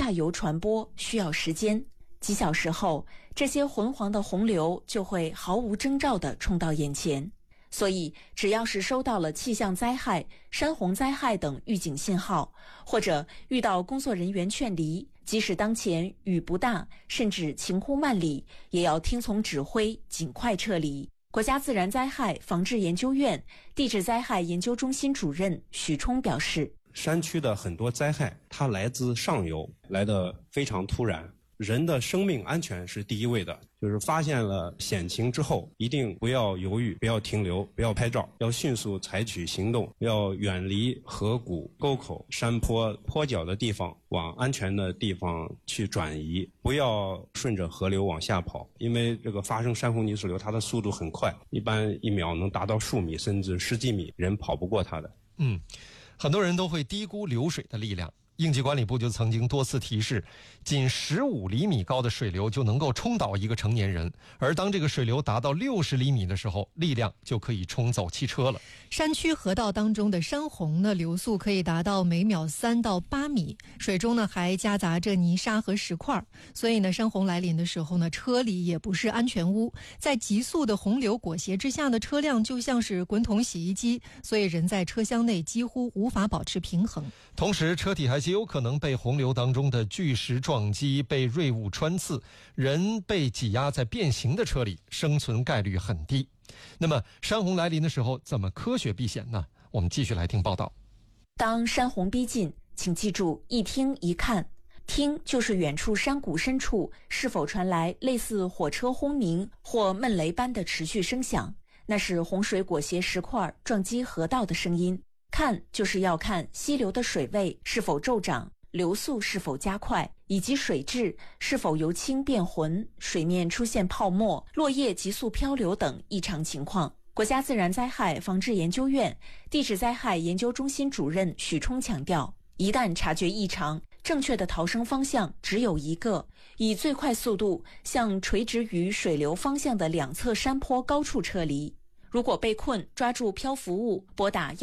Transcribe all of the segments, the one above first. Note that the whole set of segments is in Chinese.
下游传播需要时间，几小时后，这些浑黄的洪流就会毫无征兆地冲到眼前。所以，只要是收到了气象灾害、山洪灾害等预警信号，或者遇到工作人员劝离，即使当前雨不大，甚至晴空万里，也要听从指挥，尽快撤离。国家自然灾害防治研究院地质灾害研究中心主任许冲表示， 山区的很多灾害，它来自上游，来得非常突然。人的生命安全是第一位的，就是发现了险情之后，一定不要犹豫，不要停留，不要拍照，要迅速采取行动，要远离河谷、沟口、山坡、坡脚的地方，往安全的地方去转移，不要顺着河流往下跑，因为这个发生山洪泥石流，它的速度很快，一般1秒能达到数米甚至10几米，人跑不过它的。 很多人都会低估流水的力量。应急管理部就曾经多次提示，仅15厘米高的水流就能够冲倒一个成年人，而当这个水流达到60厘米的时候，力量就可以冲走汽车了。 山区河道当中的山洪呢，流速可以达到每秒3到8米，水中呢还夹杂着泥沙和石块，所以呢，山洪来临的时候呢，车里也不是安全屋，在急速的洪流裹挟之下呢，车辆就像是滚筒洗衣机，所以人在车厢内几乎无法保持平衡。 同时，车体还极有可能被洪流当中的巨石撞击，被锐物穿刺，人被挤压在变形的车里，生存概率很低。那么山洪来临的时候，怎么科学避险呢？我们继续来听报道。 当山洪逼近，请记住一听一看。听就是远处山谷深处是否传来类似火车轰鸣或闷雷般的持续声响，那是洪水裹挟石块撞击河道的声音。看就是要看溪流的水位是否骤涨，流速是否加快，以及水质是否由清变浑，水面出现泡沫、落叶急速漂流等异常情况。国家自然灾害防治研究院地质灾害研究中心主任许冲强调，一旦察觉异常，正确的逃生方向只有一个，以最快速度向垂直于水流方向的两侧山坡高处撤离。如果被困，抓住漂浮物，拨打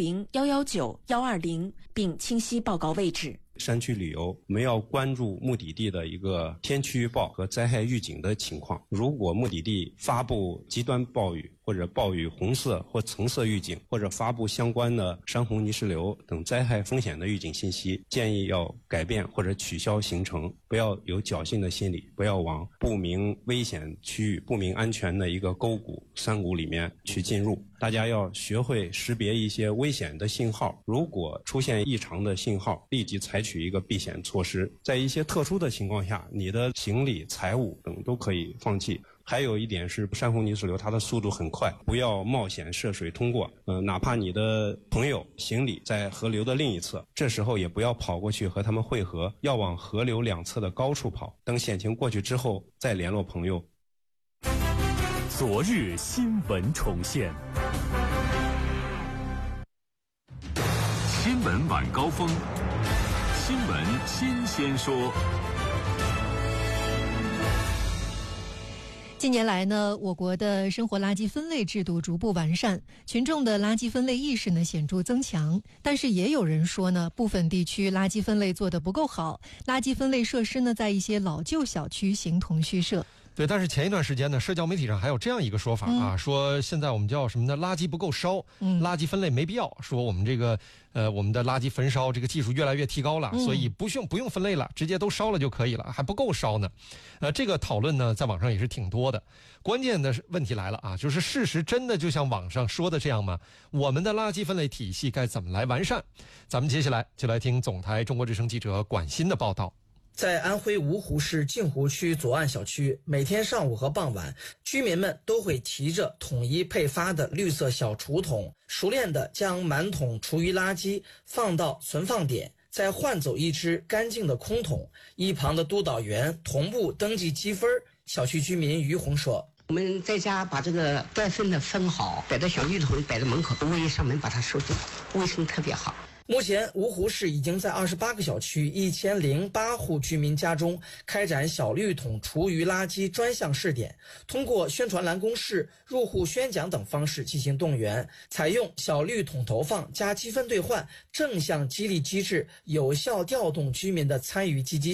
110、119、120，并清晰报告位置。 山区旅游，我们要关注目的地的一个天气预报和灾害预警的情况。如果目的地发布极端暴雨或者暴雨红色或橙色预警，或者发布相关的山洪泥石流等灾害风险的预警信息，建议要改变或者取消行程，不要有侥幸的心理，不要往不明危险区域、不明安全的一个沟谷、山谷里面去进入。大家要学会识别一些危险的信号，如果出现异常的信号，立即采取一个避险措施。在一些特殊的情况下，你的行李、财物等都可以放弃。还有一点是，山洪泥石流它的速度很快，不要冒险涉水通过。哪怕你的朋友、行李在河流的另一侧，这时候也不要跑过去和他们汇合，要往河流两侧的高处跑。等险情过去之后，再联络朋友。 昨日新闻重现，新闻晚高峰，新闻新鲜说。 近年来呢，我国的生活垃圾分类制度逐步完善，群众的垃圾分类意识呢显著增强。但是也有人说呢，部分地区垃圾分类做得不够好，垃圾分类设施呢在一些老旧小区形同虚设。 对，但是前一段时间呢，社交媒体上还有这样一个说法啊，说现在我们叫什么呢？垃圾不够烧，垃圾分类没必要。说我们这个我们的垃圾焚烧这个技术越来越提高了，所以不用分类了，直接都烧了就可以了，还不够烧呢。这个讨论呢，在网上也是挺多的。关键的问题来了啊，就是事实真的就像网上说的这样吗？我们的垃圾分类体系该怎么来完善？咱们接下来就来听总台中国之声记者管鑫的报道。 在安徽芜湖市镜湖区左岸小区，每天上午和傍晚，居民们都会提着统一配发的绿色小储桶，熟练地将满桶厨余垃圾放到存放点，再换走一只干净的空桶。一旁的督导员同步登记积分。小区居民于红说：“ 我们在家把这个该分的分好，摆到小绿桶，摆在门口，物业上门把它收走，卫生特别好。” 目前，芜湖市已经在28个小区1008户居民家中开展小绿桶厨余垃圾专项试点，通过宣传栏公示、入户宣讲等方式进行动员，采用小绿桶投放加积分兑换正向激励机制，有效调动居民的参与积极